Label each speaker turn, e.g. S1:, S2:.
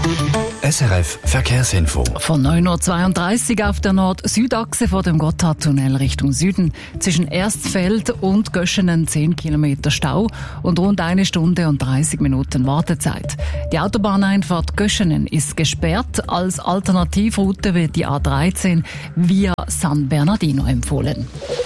S1: SRF Verkehrsinfo.
S2: Von 9.32 Uhr auf der Nord-Süd-Achse vor dem Gotthardtunnel Richtung Süden. Zwischen Erstfeld und Göschenen 10 Kilometer Stau und rund 1 Stunde und 30 Minuten Wartezeit. Die Autobahneinfahrt Göschenen ist gesperrt. Als Alternativroute wird die A13 via San Bernardino empfohlen.